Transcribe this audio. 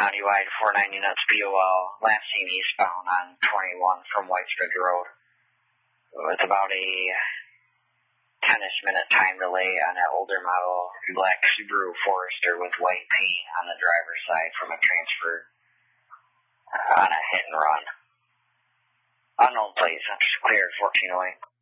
countywide 490 nuts BOL, last seen eastbound on 21 from Whitesbridge Road. It's about a 10-ish minute time delay on an older model black Subaru Forester with white paint on the driver's side from a transfer on a hit and run. Unknown plates, clear 1408.